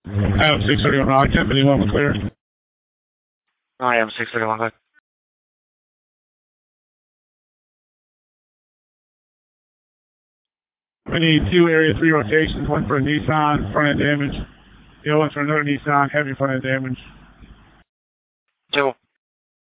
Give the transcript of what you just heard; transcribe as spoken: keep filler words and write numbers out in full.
Adam six thirty-one, I ten fifty-one, we're clear. I am six thirty-one, go ahead. We need two area three rotations, one for a Nissan, front end damage. The other one for another Nissan, heavy front end damage. Two.